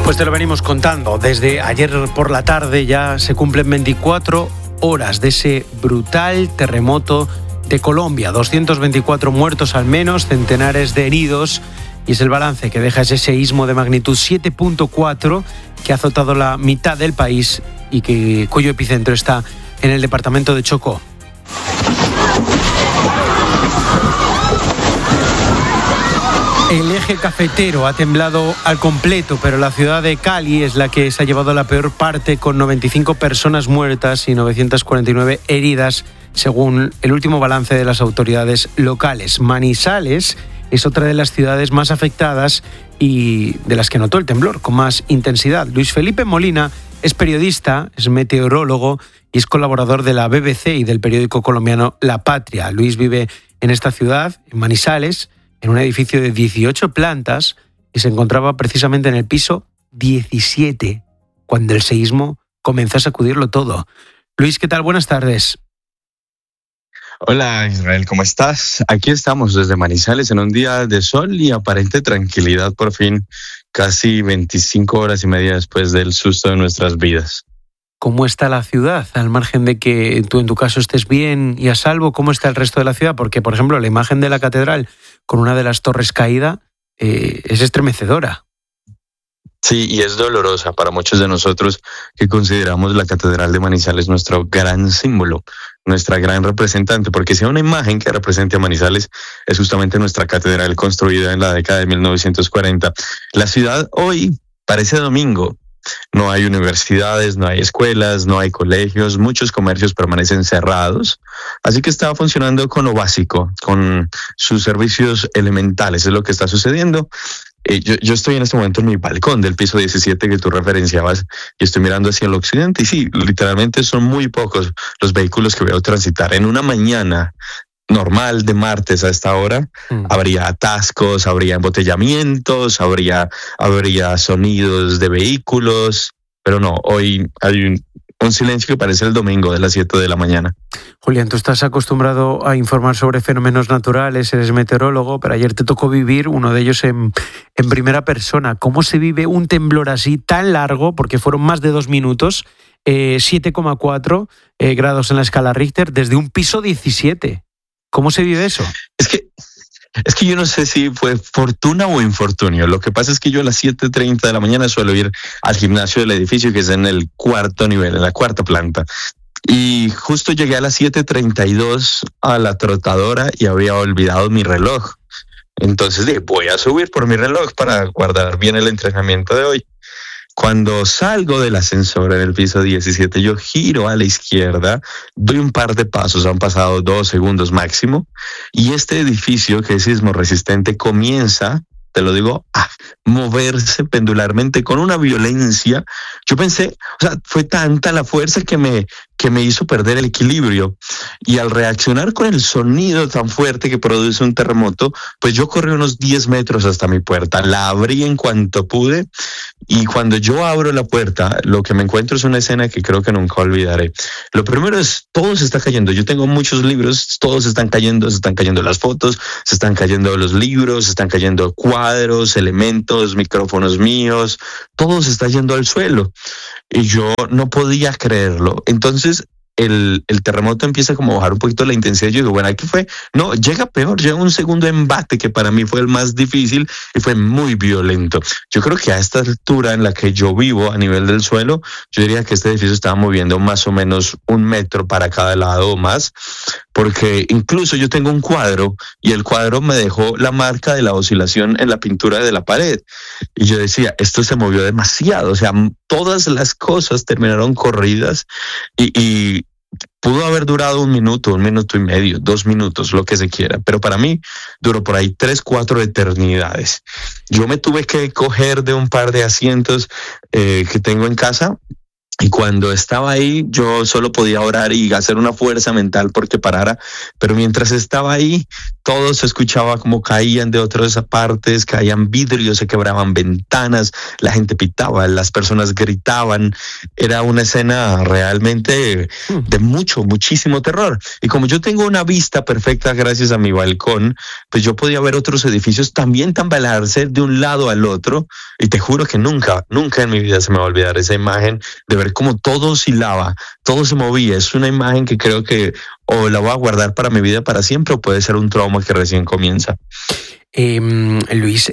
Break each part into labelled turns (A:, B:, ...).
A: Pues te lo venimos contando. Desde ayer por la tarde ya se cumplen 24 horas de ese brutal terremoto de Colombia. 224 muertos al menos, centenares de heridos. Y es el balance que deja ese seísmo de magnitud 7.4 que ha azotado la mitad del país y cuyo epicentro está en el departamento de Chocó. El eje cafetero ha temblado al completo, pero la ciudad de Cali es la que se ha llevado la peor parte, con 95 personas muertas y 949 heridas, según el último balance de las autoridades locales. Manizales es otra de las ciudades más afectadas y de las que notó el temblor con más intensidad. Luis Felipe Molina es periodista, es meteorólogo y es colaborador de la BBC y del periódico colombiano La Patria. Luis vive en esta ciudad, en Manizales, en un edificio de 18 plantas y se encontraba precisamente en el piso 17 cuando el seísmo comenzó a sacudirlo todo. Luis, ¿qué tal? Buenas tardes.
B: Hola Israel, ¿cómo estás? Aquí estamos desde Manizales en un día de sol y aparente tranquilidad por fin, casi 25 horas y media después del susto de nuestras vidas.
A: ¿Cómo está la ciudad? Al margen de que tú en tu caso estés bien y a salvo, ¿cómo está el resto de la ciudad? Porque, por ejemplo, la imagen de la catedral con una de las torres caída es estremecedora.
B: Sí, y es dolorosa para muchos de nosotros que consideramos la Catedral de Manizales nuestro gran símbolo, nuestra gran representante, porque si hay una imagen que represente a Manizales es justamente nuestra catedral construida en la década de 1940. La ciudad hoy parece domingo. No hay universidades, no hay escuelas, no hay colegios, muchos comercios permanecen cerrados, así que está funcionando con lo básico, con sus servicios elementales, es lo que está sucediendo. Yo estoy en este momento en mi balcón del piso 17 que tú referenciabas y estoy mirando hacia el occidente y sí, literalmente son muy pocos los vehículos que veo transitar. En una mañana normal de martes a esta hora, habría atascos, habría embotellamientos, habría sonidos de vehículos, pero no, hoy hay un silencio que parece el domingo de las 7 de la mañana.
A: Julián, tú estás acostumbrado a informar sobre fenómenos naturales, eres meteorólogo, pero ayer te tocó vivir uno de ellos en primera persona. ¿Cómo se vive un temblor así tan largo? Porque fueron más de 2 minutos, 7,4 grados en la escala Richter, desde un piso 17. ¿Cómo se vive eso?
B: Es que yo no sé si fue fortuna o infortunio. Lo que pasa es que yo a las 7:30 de la mañana suelo ir al gimnasio del edificio, que es en el 4º nivel, en la 4ª planta. Y justo llegué a las 7:32 a la trotadora y había olvidado mi reloj. Entonces dije, voy a subir por mi reloj para guardar bien el entrenamiento de hoy. Cuando salgo del ascensor en el piso 17, yo giro a la izquierda, doy un par de pasos, han pasado 2 segundos máximo, y este edificio que es sismo resistente comienza, te lo digo, a moverse pendularmente con una violencia. Yo pensé, fue tanta la fuerza que me hizo perder el equilibrio. Y al reaccionar con el sonido tan fuerte que produce un terremoto, pues yo corrí unos 10 metros hasta mi puerta. La abrí en cuanto pude y cuando yo abro la puerta, lo que me encuentro es una escena que creo que nunca olvidaré. Lo primero es, todo se está cayendo. Yo tengo muchos libros, todos se están cayendo las fotos, se están cayendo los libros, se están cayendo cuadros, elementos, micrófonos míos, todo se está yendo al suelo. Y yo no podía creerlo. Entonces el terremoto empieza como a bajar un poquito la intensidad. Yo digo, bueno, ¿qué fue? No, llega peor, llega un segundo embate que para mí fue el más difícil y fue muy violento. Yo creo que a esta altura en la que yo vivo a nivel del suelo, yo diría que este edificio estaba moviendo más o menos 1 metro para cada lado o más, porque incluso yo tengo un cuadro y el cuadro me dejó la marca de la oscilación en la pintura de la pared. Y yo decía, esto se movió demasiado, todas las cosas terminaron corridas y pudo haber durado 1 minuto, 1 minuto y medio, 2 minutos, lo que se quiera, pero para mí duró por ahí 3, 4 eternidades. Yo me tuve que coger de un par de asientos que tengo en casa Y cuando estaba ahí, yo solo podía orar y hacer una fuerza mental porque parara. Pero mientras estaba ahí, todo se escuchaba como caían de otras partes, caían vidrios, se quebraban ventanas, la gente pitaba, las personas gritaban. Era una escena realmente de muchísimo terror. Y como yo tengo una vista perfecta gracias a mi balcón, pues yo podía ver otros edificios también tambalearse de un lado al otro. Y te juro que nunca en mi vida se me va a olvidar esa imagen de ver cómo todo oscilaba, todo se movía. Es una imagen que creo que o la voy a guardar para mi vida para siempre o puede ser un trauma que recién comienza.
A: Luis,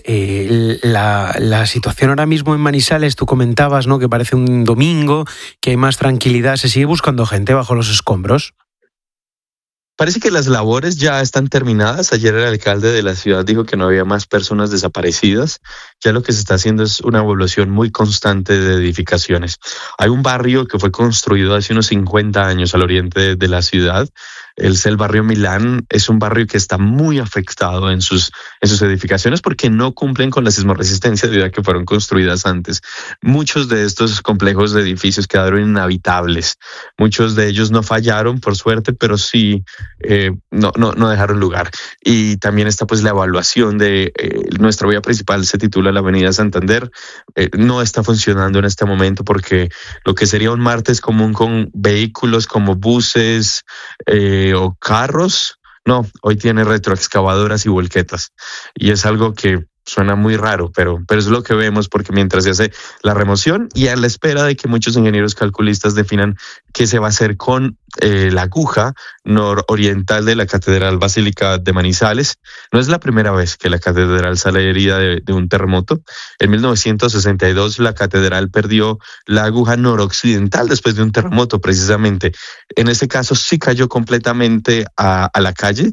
A: la situación ahora mismo en Manizales, tú comentabas, ¿no?, que parece un domingo, que hay más tranquilidad. ¿Se sigue buscando gente bajo los escombros?
B: Parece que las labores ya están terminadas. Ayer el alcalde de la ciudad dijo que no había más personas desaparecidas. Ya lo que se está haciendo es una evolución muy constante de edificaciones. Hay un barrio que fue construido hace unos 50 años al oriente de la ciudad. Es el barrio Milán. Es un barrio que está muy afectado en sus edificaciones porque no cumplen con la sismorresistencia debido a que fueron construidas antes. Muchos de estos complejos de edificios quedaron inhabitables. Muchos de ellos no fallaron, por suerte, pero sí no dejaron lugar. Y también está pues la evaluación de nuestra vía principal, se titula la Avenida Santander. No está funcionando en este momento porque lo que sería un martes común con vehículos como buses o carros, no, hoy tiene retroexcavadoras y volquetas. Y es algo que suena muy raro, pero es lo que vemos porque mientras se hace la remoción y a la espera de que muchos ingenieros calculistas definan qué se va a hacer con la aguja nororiental de la Catedral Basílica de Manizales. No es la primera vez que la catedral sale herida de un terremoto. En 1962 la catedral perdió la aguja noroccidental después de un terremoto precisamente. En este caso sí cayó completamente a la calle.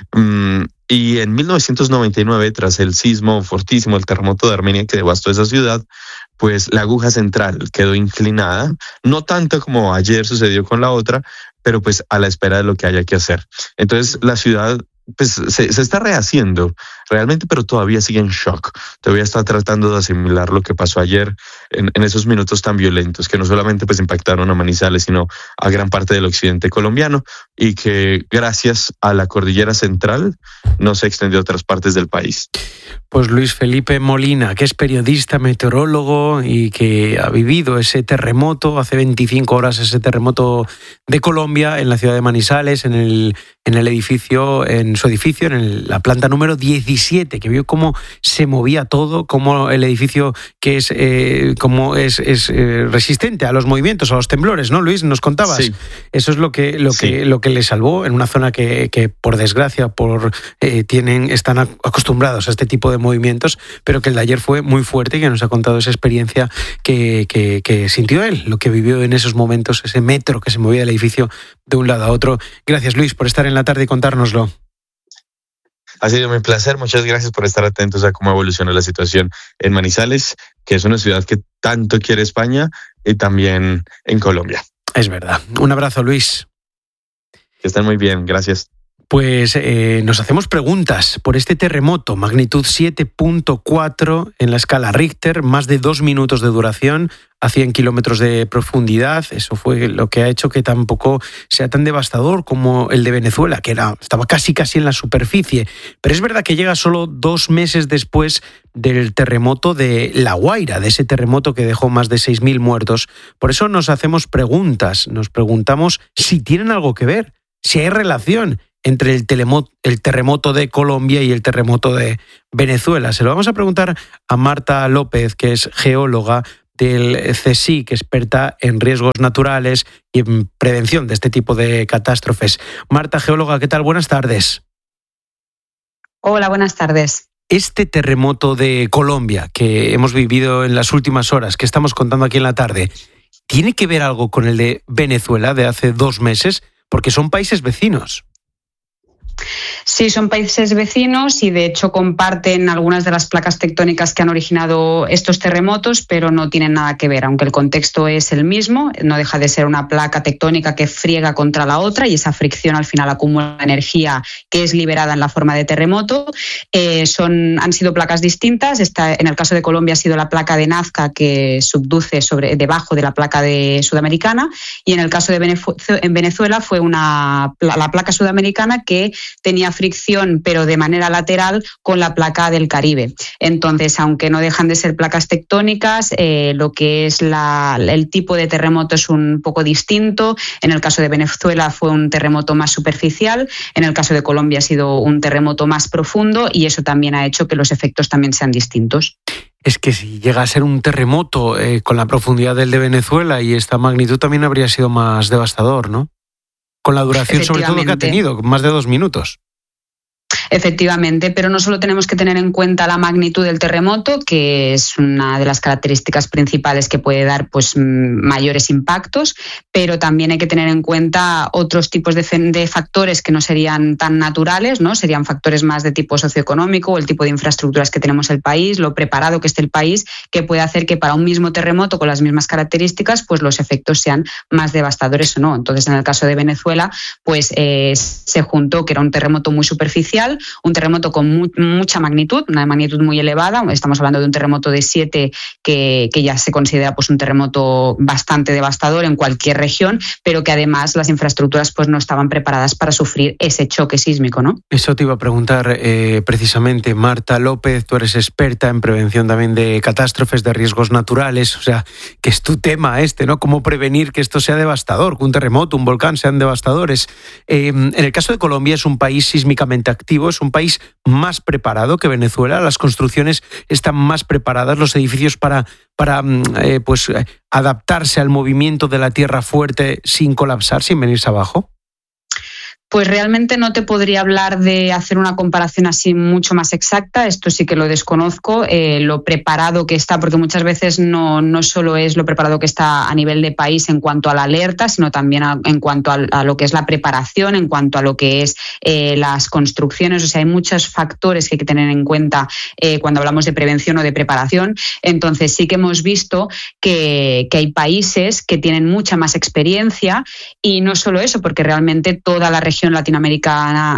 B: Y en 1999, tras el sismo fortísimo, el terremoto de Armenia que devastó esa ciudad, pues la aguja central quedó inclinada, no tanto como ayer sucedió con la otra, pero pues a la espera de lo que haya que hacer. Entonces la ciudad pues se está rehaciendo realmente, pero todavía sigue en shock. Todavía está tratando de asimilar lo que pasó ayer en esos minutos tan violentos que no solamente pues impactaron a Manizales, sino a gran parte del occidente colombiano y que gracias a la cordillera central no se extendió a otras partes del país.
A: Pues Luis Felipe Molina, que es periodista, meteorólogo y que ha vivido ese terremoto, hace 25 horas ese terremoto de Colombia en la ciudad de Manizales, en el edificio, en su edificio, en la planta número 17, que vio cómo se movía todo, cómo el edificio que es resistente a los movimientos, a los temblores, ¿no, Luis? Nos contabas. Sí. Eso es lo que le salvó en una zona que por desgracia están acostumbrados a este tipo de movimientos, pero que el de ayer fue muy fuerte y que nos ha contado esa experiencia que sintió él, lo que vivió en esos momentos, ese metro que se movía del edificio de un lado a otro. Gracias, Luis, por estar en la tarde y contárnoslo.
B: Ha sido mi placer. Muchas gracias por estar atentos a cómo evoluciona la situación en Manizales, que es una ciudad que tanto quiere España y también en Colombia.
A: Es verdad. Un abrazo, Luis.
B: Que estén muy bien. Gracias.
A: Pues nos hacemos preguntas por este terremoto, magnitud 7.4 en la escala Richter, más de 2 minutos de duración, a 100 kilómetros de profundidad. Eso fue lo que ha hecho que tampoco sea tan devastador como el de Venezuela, que estaba casi en la superficie. Pero es verdad que llega solo 2 meses después del terremoto de La Guaira, de ese terremoto que dejó más de 6.000 muertos. Por eso nos hacemos preguntas, nos preguntamos si tienen algo que ver, si hay relación entre el terremoto de Colombia y el terremoto de Venezuela. Se lo vamos a preguntar a Marta López, que es geóloga del CSIC, experta en riesgos naturales y en prevención de este tipo de catástrofes. Marta, geóloga, ¿qué tal? Buenas tardes.
C: Hola, buenas tardes.
A: Este terremoto de Colombia que hemos vivido en las últimas horas, que estamos contando aquí en la tarde, ¿tiene que ver algo con el de Venezuela de hace 2 meses? Porque son países vecinos.
C: Sí, son países vecinos y de hecho comparten algunas de las placas tectónicas que han originado estos terremotos, pero no tienen nada que ver, aunque el contexto es el mismo, no deja de ser una placa tectónica que friega contra la otra y esa fricción al final acumula energía que es liberada en la forma de terremoto. Han sido placas distintas. En el caso de Colombia ha sido la placa de Nazca que subduce debajo de la placa sudamericana, y en el caso de Venezuela fue la placa sudamericana que tenía fricción, pero de manera lateral, con la placa del Caribe. Entonces, aunque no dejan de ser placas tectónicas, lo que es el tipo de terremoto es un poco distinto. En el caso de Venezuela fue un terremoto más superficial, en el caso de Colombia ha sido un terremoto más profundo, y eso también ha hecho que los efectos también sean distintos.
A: Es que si llega a ser un terremoto con la profundidad del de Venezuela y esta magnitud, también habría sido más devastador, ¿no? Con la duración sobre todo que ha tenido, más de 2 minutos.
C: Efectivamente, pero no solo tenemos que tener en cuenta la magnitud del terremoto, que es una de las características principales que puede dar mayores impactos, pero también hay que tener en cuenta otros tipos de factores que no serían tan naturales, ¿no? Serían factores más de tipo socioeconómico, o el tipo de infraestructuras que tenemos el país, lo preparado que esté el país, que puede hacer que para un mismo terremoto con las mismas características, pues los efectos sean más devastadores o no. Entonces, en el caso de Venezuela, pues se juntó que era un terremoto muy superficial, un terremoto con mucha magnitud, una magnitud muy elevada. Estamos hablando de un terremoto de 7 que ya se considera pues un terremoto bastante devastador en cualquier región, pero que además las infraestructuras pues no estaban preparadas para sufrir ese choque sísmico, ¿no?
A: Eso te iba a preguntar precisamente, Marta López, tú eres experta en prevención también de catástrofes, de riesgos naturales, o sea, que es tu tema ¿no? Cómo prevenir que esto sea devastador, que un terremoto, un volcán sean devastadores. En el caso de Colombia es un país sísmicamente activo, es un país más preparado que Venezuela, las construcciones están más preparadas, los edificios para adaptarse al movimiento de la tierra fuerte sin colapsar, sin venirse abajo.
C: Pues realmente no te podría hablar de hacer una comparación así mucho más exacta, esto sí que lo desconozco, lo preparado que está, porque muchas veces no solo es lo preparado que está a nivel de país en cuanto a la alerta, sino también en cuanto a lo que es la preparación, en cuanto a lo que es las construcciones. O sea, hay muchos factores que hay que tener en cuenta cuando hablamos de prevención o de preparación. Entonces sí que hemos visto que hay países que tienen mucha más experiencia, y no solo eso, porque realmente toda la región latinoamericana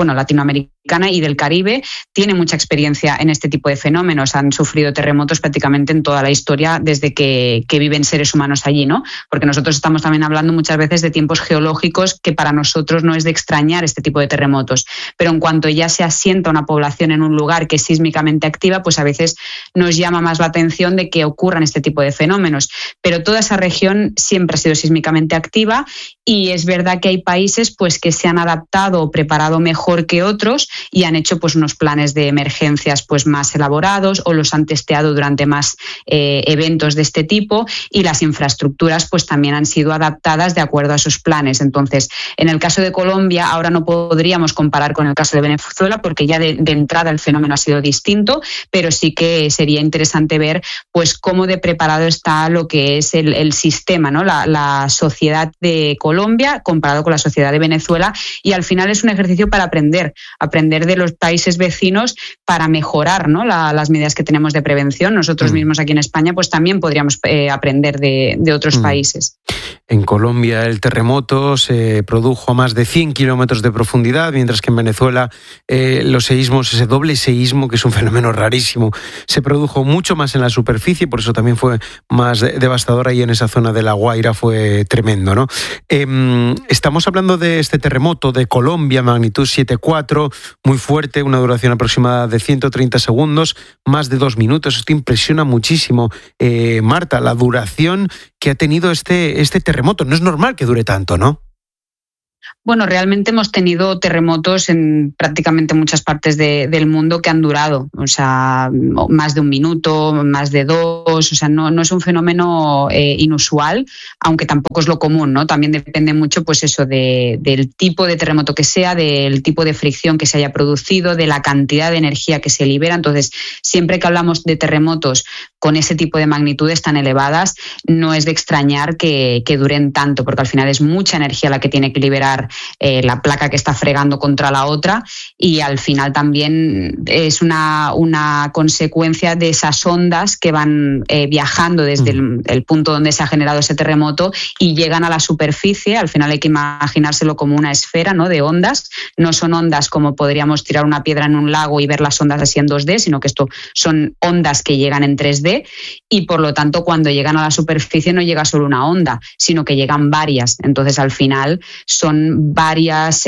C: y del Caribe tiene mucha experiencia en este tipo de fenómenos. Han sufrido terremotos prácticamente en toda la historia desde que viven seres humanos allí, ¿no? Porque nosotros estamos también hablando muchas veces de tiempos geológicos que para nosotros no es de extrañar este tipo de terremotos, pero en cuanto ya se asienta una población en un lugar que es sísmicamente activa, pues a veces nos llama más la atención de que ocurran este tipo de fenómenos. Pero toda esa región siempre ha sido sísmicamente activa, y es verdad que hay países pues que se han adaptado o preparado mejor que otros y han hecho pues unos planes de emergencias pues más elaborados, o los han testeado durante más eventos de este tipo, y las infraestructuras pues también han sido adaptadas de acuerdo a esos planes. Entonces, en el caso de Colombia ahora no podríamos comparar con el caso de Venezuela, porque ya de entrada el fenómeno ha sido distinto, pero sí que sería interesante ver pues cómo de preparado está lo que es el sistema, ¿no? La sociedad de Colombia comparado con la sociedad de Venezuela, y al final es un ejercicio para aprender de los países vecinos para mejorar, ¿no? las medidas que tenemos de prevención. Nosotros mismos aquí en España pues también podríamos aprender de otros países.
A: En Colombia el terremoto se produjo a más de 100 kilómetros de profundidad, mientras que en Venezuela los seísmos, ese doble seísmo, que es un fenómeno rarísimo, se produjo mucho más en la superficie, por eso también fue más devastador ahí en esa zona de La Guaira, fue tremendo, ¿no? Estamos hablando de este terremoto de Colombia, magnitud 7,4, muy fuerte, una duración aproximada de 130 segundos, más de 2 minutos. Esto impresiona muchísimo. Marta, la duración que ha tenido este terremoto. No es normal que dure tanto, ¿no?
C: Bueno, realmente hemos tenido terremotos en prácticamente muchas partes del mundo que han durado, o sea, más de 1 minuto, más de 2, o sea, no es un fenómeno inusual, aunque tampoco es lo común, ¿no? También depende mucho, pues eso, del tipo de terremoto que sea, del tipo de fricción que se haya producido, de la cantidad de energía que se libera. Entonces, siempre que hablamos de terremotos con ese tipo de magnitudes tan elevadas, no es de extrañar que duren tanto, porque al final es mucha energía la que tiene que liberar la placa que está fregando contra la otra, y al final también es una consecuencia de esas ondas que van viajando desde el punto donde se ha generado ese terremoto y llegan a la superficie. Al final hay que imaginárselo como una esfera, ¿no?, de ondas. No son ondas como podríamos tirar una piedra en un lago y ver las ondas así en 2D, sino que esto son ondas que llegan en 3D, y por lo tanto cuando llegan a la superficie no llega solo una onda, sino que llegan varias. Entonces al final son varios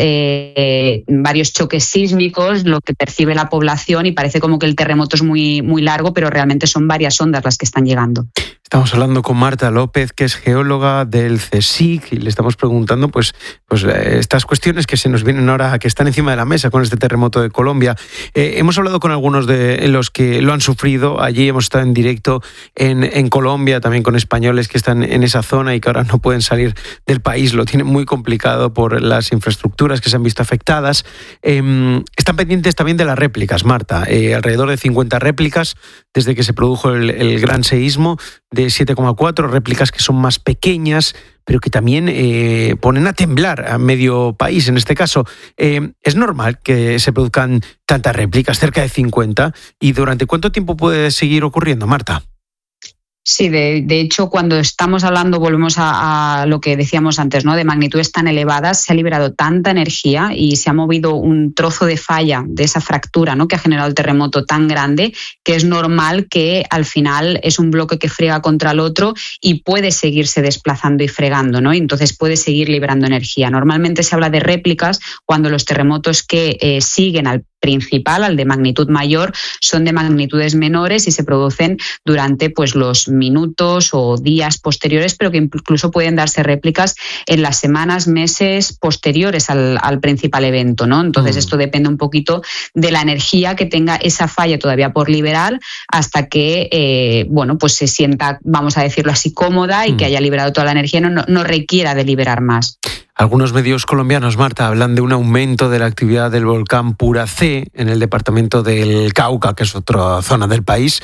C: choques sísmicos lo que percibe la población, y parece como que el terremoto es muy, muy largo, pero realmente son varias ondas las que están llegando.
A: Estamos hablando con Marta López, que es geóloga del CSIC, y le estamos preguntando pues estas cuestiones que se nos vienen ahora, que están encima de la mesa con este terremoto de Colombia. Hemos hablado con algunos de los que lo han sufrido. Allí hemos estado en directo en Colombia, también con españoles que están en esa zona y que ahora no pueden salir del país. Lo tienen muy complicado por las infraestructuras que se han visto afectadas. Están pendientes también de las réplicas, Marta. Alrededor de 50 réplicas desde que se produjo el gran seísmo de 7,4, réplicas que son más pequeñas, pero que también ponen a temblar a medio país. En este caso, es normal que se produzcan tantas réplicas, cerca de 50, ¿y durante cuánto tiempo puede seguir ocurriendo, Marta?
C: Sí, de hecho, cuando estamos hablando, volvemos a lo que decíamos antes, ¿no?, de magnitudes tan elevadas, se ha liberado tanta energía y se ha movido un trozo de falla de esa fractura, ¿no?, que ha generado el terremoto tan grande, que es normal que al final es un bloque que frega contra el otro y puede seguirse desplazando y fregando, ¿no? Y entonces puede seguir liberando energía. Normalmente se habla de réplicas cuando los terremotos que siguen al principal, al de magnitud mayor, son de magnitudes menores y se producen durante pues los minutos o días posteriores, pero que incluso pueden darse réplicas en las semanas, meses posteriores al principal evento, ¿no? Entonces esto depende un poquito de la energía que tenga esa falla todavía por liberar, hasta que pues se sienta, vamos a decirlo así, cómoda, y que haya liberado toda la energía, no requiera de liberar más.
A: Algunos medios colombianos, Marta, hablan de un aumento de la actividad del volcán Pura C en el departamento del Cauca, que es otra zona del país.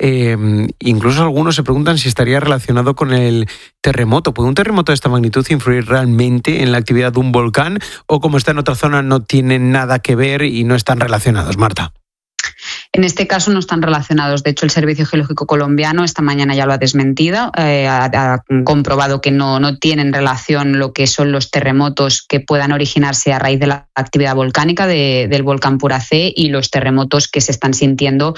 A: Incluso algunos se preguntan si estaría relacionado con el terremoto. ¿Puede un terremoto de esta magnitud influir realmente en la actividad de un volcán, o como está en otra zona no tienen nada que ver y no están relacionados, Marta?
C: En este caso no están relacionados. De hecho, el Servicio Geológico Colombiano esta mañana ya lo ha desmentido. Ha comprobado que no tienen relación lo que son los terremotos que puedan originarse a raíz de la actividad volcánica del volcán Pura C y los terremotos que se están sintiendo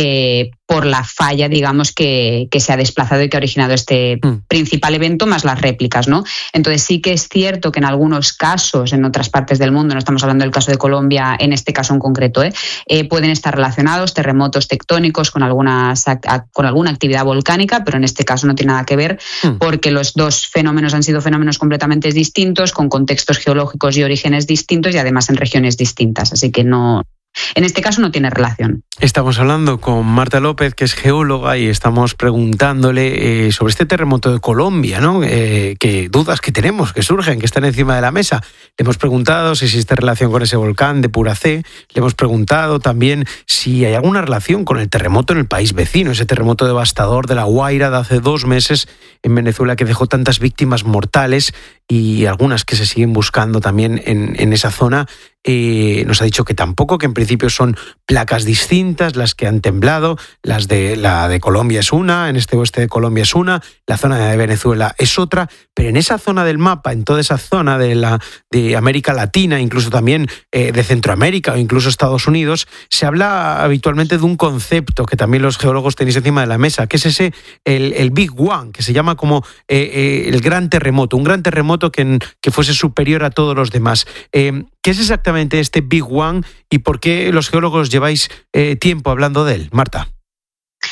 C: por la falla, digamos, que se ha desplazado y que ha originado este principal evento, más las réplicas, ¿no? Entonces sí que es cierto que en algunos casos, en otras partes del mundo, no estamos hablando del caso de Colombia, en este caso en concreto, pueden estar relacionados terremotos tectónicos con alguna actividad volcánica, pero en este caso no tiene nada que ver, porque los dos fenómenos han sido fenómenos completamente distintos, con contextos geológicos y orígenes distintos, y además en regiones distintas. Así que no, en este caso no tiene relación.
A: Estamos hablando con Marta López, que es geóloga, y estamos preguntándole sobre este terremoto de Colombia, ¿no? Qué dudas que tenemos, que surgen, que están encima de la mesa. Le hemos preguntado si existe relación con ese volcán de Pura C. Le hemos preguntado también si hay alguna relación con el terremoto en el país vecino, ese terremoto devastador de La Guaira de hace 2 meses en Venezuela, que dejó tantas víctimas mortales y algunas que se siguen buscando también en esa zona. Nos ha dicho que tampoco, que en principio son placas distintas las que han temblado. La de Colombia es una, en este oeste de Colombia es una, la zona de Venezuela es otra, pero en esa zona del mapa, en toda esa zona de América Latina, incluso también de Centroamérica o incluso Estados Unidos, se habla habitualmente de un concepto que también los geólogos tenéis encima de la mesa, que es el Big One, que se llama como el gran terremoto, un gran terremoto que fuese superior a todos los demás. ¿Qué es exactamente este Big One y por qué los geólogos lleváis tiempo hablando de él, Marta?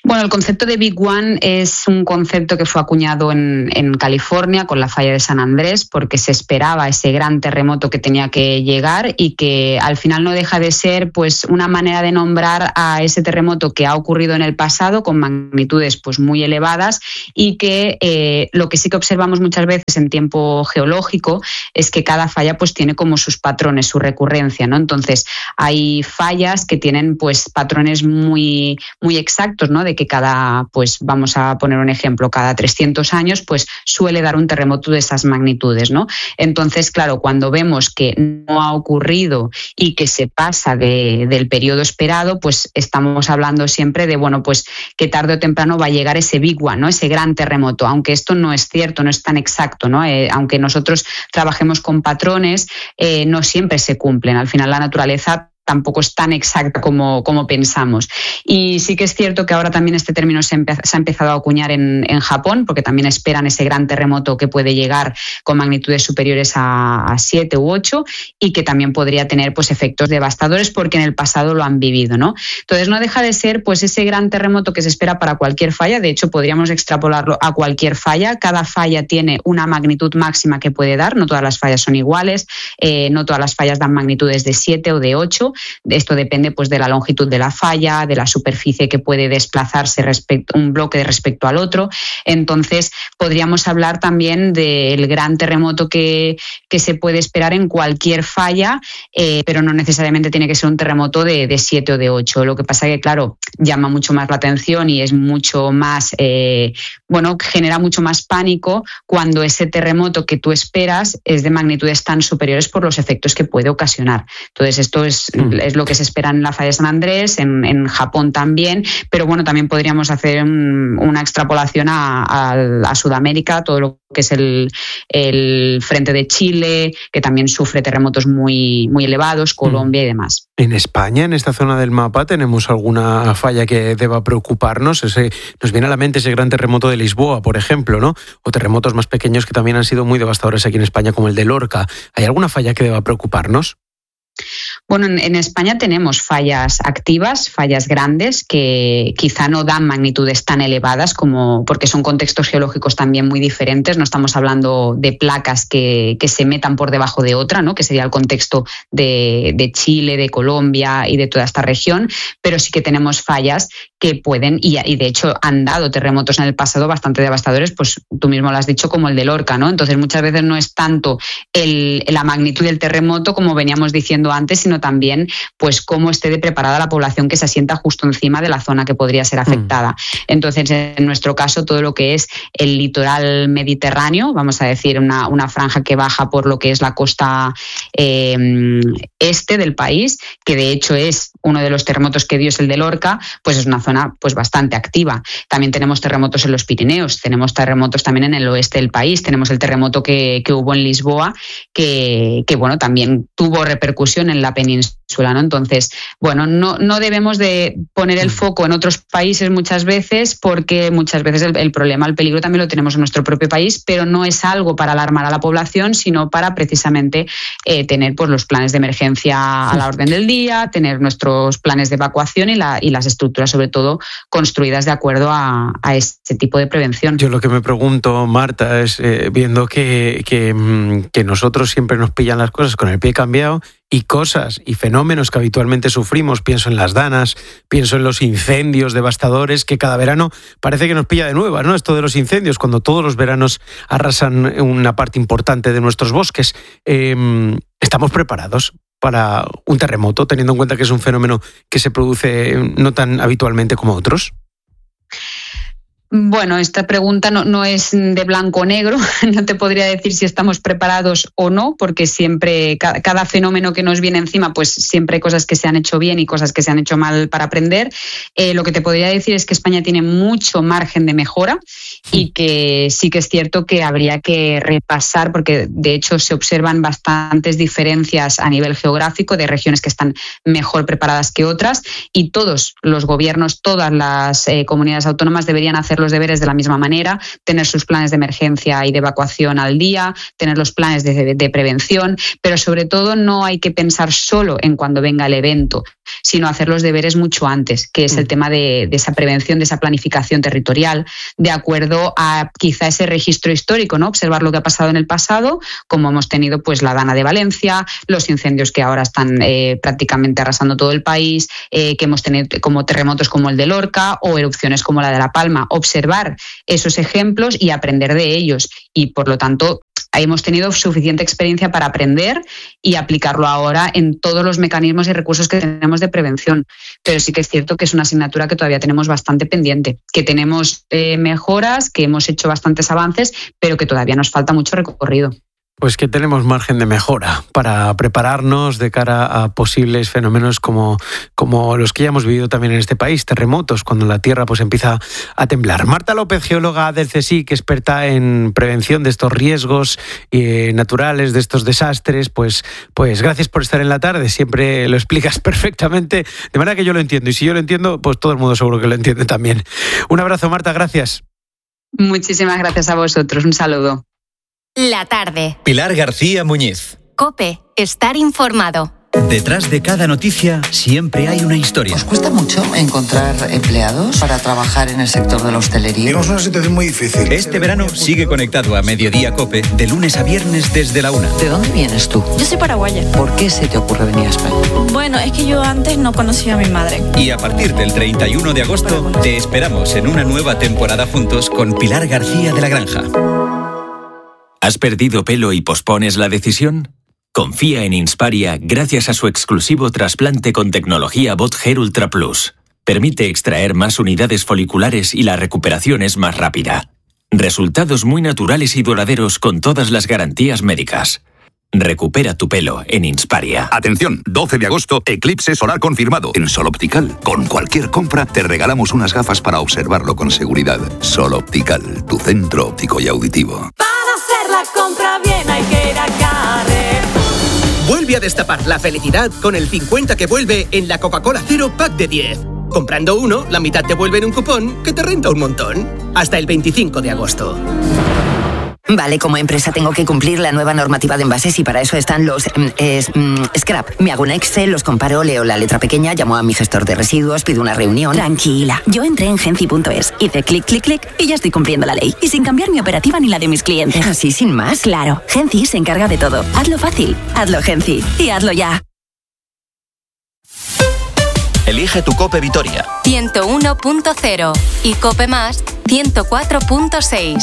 C: Bueno, el concepto de Big One es un concepto que fue acuñado en California con la falla de San Andrés, porque se esperaba ese gran terremoto que tenía que llegar y que al final no deja de ser pues una manera de nombrar a ese terremoto que ha ocurrido en el pasado con magnitudes pues muy elevadas y que lo que sí que observamos muchas veces en tiempo geológico es que cada falla pues tiene como sus patrones, su recurrencia, ¿no? Entonces hay fallas que tienen pues patrones muy exactos, ¿no? De que pues vamos a poner un ejemplo, cada 300 años pues suele dar un terremoto de esas magnitudes, ¿no? Entonces, claro, cuando vemos que no ha ocurrido y que se pasa del periodo esperado, pues estamos hablando siempre de, bueno, pues que tarde o temprano va a llegar ese Big One, ¿no? Ese gran terremoto, aunque esto no es cierto, no es tan exacto, ¿no? Aunque nosotros trabajemos con patrones, no siempre se cumplen. Al final la naturaleza tampoco es tan exacta como pensamos. Y sí que es cierto que ahora también este término se ha empezado a acuñar en Japón, porque también esperan ese gran terremoto que puede llegar con magnitudes superiores a 7 u 8 y que también podría tener pues efectos devastadores porque en el pasado lo han vivido, ¿no? Entonces no deja de ser pues ese gran terremoto que se espera para cualquier falla. De hecho, podríamos extrapolarlo a cualquier falla. Cada falla tiene una magnitud máxima que puede dar. No todas las fallas son iguales, no todas las fallas dan magnitudes de 7 o de 8. Esto depende pues de la longitud de la falla, de la superficie que puede desplazarse un bloque respecto al otro. Entonces podríamos hablar también del gran terremoto que se puede esperar en cualquier falla, pero no necesariamente tiene que ser un terremoto de 7 o de 8. Lo que pasa es que, claro, llama mucho más la atención y es mucho más, genera mucho más pánico cuando ese terremoto que tú esperas es de magnitudes tan superiores por los efectos que puede ocasionar. Entonces esto es lo que se espera en la falla de San Andrés, en Japón también, pero bueno, también podríamos hacer una extrapolación a Sudamérica, todo lo que es el frente de Chile, que también sufre terremotos muy elevados, Colombia y demás.
A: En España, en esta zona del mapa, ¿tenemos alguna falla que deba preocuparnos? Nos viene a la mente ese gran terremoto de Lisboa, por ejemplo, ¿no? O terremotos más pequeños que también han sido muy devastadores aquí en España, como el de Lorca. ¿Hay alguna falla que deba preocuparnos?
C: Bueno, en España tenemos fallas activas, fallas grandes, que quizá no dan magnitudes tan elevadas porque son contextos geológicos también muy diferentes. No estamos hablando de placas que se metan por debajo de otra, ¿no? Que sería el contexto de Chile, de Colombia y de toda esta región, pero sí que tenemos fallas que pueden, y de hecho han dado terremotos en el pasado bastante devastadores, pues tú mismo lo has dicho, como el de Lorca, ¿no? Entonces muchas veces no es tanto la magnitud del terremoto, como veníamos diciendo antes, sino también pues cómo esté preparada la población que se asienta justo encima de la zona que podría ser afectada. Entonces, en nuestro caso, todo lo que es el litoral mediterráneo, vamos a decir una franja que baja por lo que es la costa este del país, que de hecho es uno de los terremotos que dio es el de Lorca, pues es una zona pues bastante activa. También tenemos terremotos en los Pirineos, tenemos terremotos también en el oeste del país, tenemos el terremoto que hubo en Lisboa, que bueno, también tuvo repercusión en la península, ¿no? Entonces, bueno, no debemos de poner el foco en otros países muchas veces, porque muchas veces el problema, el peligro también lo tenemos en nuestro propio país, pero no es algo para alarmar a la población, sino para precisamente tener pues los planes de emergencia a la orden del día, tener nuestros planes de evacuación y las estructuras, sobre todo, construidas de acuerdo a este tipo de prevención.
A: Yo lo que me pregunto, Marta, es viendo que nosotros siempre nos pillan las cosas con el pie cambiado, y cosas y fenómenos que habitualmente sufrimos, pienso en las danas, pienso en los incendios devastadores que cada verano parece que nos pilla de nuevas, ¿no? Esto de los incendios, cuando todos los veranos arrasan una parte importante de nuestros bosques. ¿Estamos preparados para un terremoto, teniendo en cuenta que es un fenómeno que se produce no tan habitualmente como otros?
C: Bueno, esta pregunta no es de blanco o negro, no te podría decir si estamos preparados o no, porque siempre, cada fenómeno que nos viene encima, pues siempre hay cosas que se han hecho bien y cosas que se han hecho mal para aprender. Lo que te podría decir es que España tiene mucho margen de mejora y que sí que es cierto que habría que repasar, porque de hecho se observan bastantes diferencias a nivel geográfico de regiones que están mejor preparadas que otras, y todos los gobiernos, todas las comunidades autónomas deberían hacerlo los deberes de la misma manera, tener sus planes de emergencia y de evacuación al día, tener los planes de prevención, pero sobre todo no hay que pensar solo en cuando venga el evento, sino hacer los deberes mucho antes, que es el tema de esa prevención, de esa planificación territorial, de acuerdo a quizá ese registro histórico, ¿no? Observar lo que ha pasado en el pasado, como hemos tenido pues la Dana de Valencia, los incendios que ahora están prácticamente arrasando todo el país, que hemos tenido como terremotos como el de Lorca o erupciones como la de La Palma. Observar esos ejemplos y aprender de ellos, y por lo tanto hemos tenido suficiente experiencia para aprender y aplicarlo ahora en todos los mecanismos y recursos que tenemos de prevención. Pero sí que es cierto que es una asignatura que todavía tenemos bastante pendiente, que tenemos mejoras, que hemos hecho bastantes avances, pero que todavía nos falta mucho recorrido.
A: Pues que tenemos margen de mejora para prepararnos de cara a posibles fenómenos como los que ya hemos vivido también en este país, terremotos, cuando la tierra pues empieza a temblar. Marta López, geóloga del CSIC, experta en prevención de estos riesgos naturales, de estos desastres, pues gracias por estar en la tarde, siempre lo explicas perfectamente, de manera que yo lo entiendo, y si yo lo entiendo, pues todo el mundo seguro que lo entiende también. Un abrazo, Marta, gracias.
C: Muchísimas gracias a vosotros, un saludo.
D: La tarde.
E: Pilar García Muñiz.
D: COPE. Estar informado.
E: Detrás de cada noticia siempre hay una historia.
F: ¿Os cuesta mucho encontrar empleados para trabajar en el sector de la hostelería?
G: Tenemos una situación muy difícil.
E: Este verano sigue conectado a Mediodía COPE de lunes a viernes desde la 1.
F: ¿De dónde vienes tú?
H: Yo soy paraguaya.
F: ¿Por qué se te ocurre venir a España?
H: Bueno, es que yo antes no conocía a mi madre.
E: Y a partir del 31 de agosto te esperamos en una nueva temporada juntos con Pilar García de la Granja.
I: ¿Has perdido pelo y pospones la decisión? Confía en Insparia gracias a su exclusivo trasplante con tecnología Bot Hair Ultra Plus. Permite extraer más unidades foliculares y la recuperación es más rápida. Resultados muy naturales y duraderos con todas las garantías médicas. Recupera tu pelo en Insparia.
J: Atención, 12 de agosto, eclipse solar confirmado. En Sol Optical, con cualquier compra, te regalamos unas gafas para observarlo con seguridad. Sol Optical, tu centro óptico y auditivo.
K: Para hacer la compra bien hay que ir a Carrefour.
L: Vuelve a destapar la felicidad con el 50 que vuelve en la Coca-Cola Cero Pack de 10. Comprando uno, la mitad te vuelve en un cupón que te renta un montón. Hasta el 25 de agosto.
M: Vale, como empresa tengo que cumplir la nueva normativa de envases y para eso están los scrap. Me hago un Excel, los comparo, leo la letra pequeña, llamo a mi gestor de residuos, pido una reunión.
N: Tranquila, yo entré en Genci.es, hice clic, clic, clic y ya estoy cumpliendo la ley. Y sin cambiar mi operativa ni la de mis clientes.
M: ¿Así sin más?
N: Claro, Genci se encarga de todo. Hazlo fácil, hazlo Genci y hazlo ya.
E: Elige tu COPE Vitoria.
D: 101.0 y COPE Más 104.6.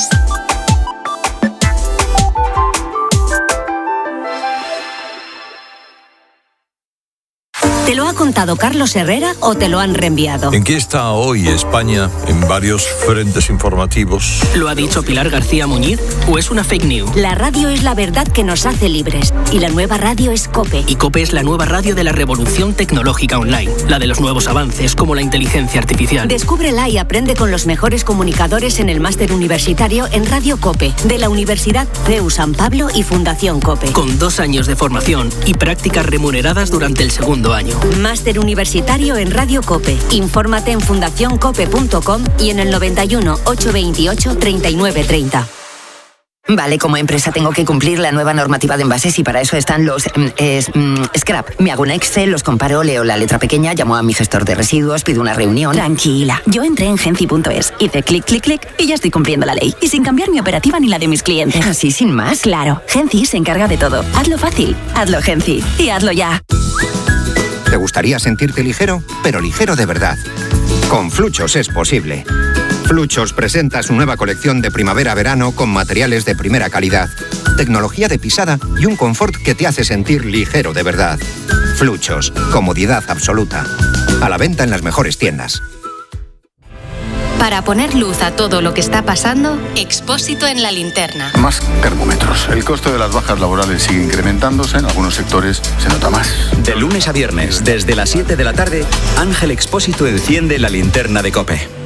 N: ¿Te lo ha contado Carlos Herrera o te lo han reenviado?
O: ¿En qué está hoy España en varios frentes informativos?
P: ¿Lo ha dicho Pilar García Muñiz o es una fake news?
N: La radio es la verdad que nos hace libres y la nueva radio es COPE.
P: Y COPE es la nueva radio de la revolución tecnológica online, la de los nuevos avances como la inteligencia artificial.
N: Descúbrela y aprende con los mejores comunicadores en el máster universitario en Radio COPE de la Universidad CEU San Pablo y Fundación COPE.
P: Con 2 años de formación y prácticas remuneradas durante el segundo año.
N: Máster universitario en Radio COPE. Infórmate en fundacioncope.com y en el 91 828 3930.
M: Vale, como empresa tengo que cumplir la nueva normativa de envases y para eso están los scrap. Me hago un Excel, los comparo, leo la letra pequeña, llamo a mi gestor de residuos, pido una reunión.
N: Tranquila, yo entré en Genci.es, hice clic, clic, clic y ya estoy cumpliendo la ley. Y sin cambiar mi operativa ni la de mis clientes.
M: ¿Así sin más?
N: Claro, Genci se encarga de todo. Hazlo fácil, hazlo Genci y hazlo ya.
Q: ¿Te gustaría sentirte ligero? Pero ligero de verdad. Con Fluchos es posible. Fluchos presenta su nueva colección de primavera-verano con materiales de primera calidad, tecnología de pisada y un confort que te hace sentir ligero de verdad. Fluchos, comodidad absoluta. A la venta en las mejores tiendas.
D: Para poner luz a todo lo que está pasando, Expósito en la linterna.
R: Más termómetros. El coste de las bajas laborales sigue incrementándose. En algunos sectores se nota más.
E: De lunes a viernes, desde las 7 de la tarde, Ángel Expósito enciende la linterna de COPE.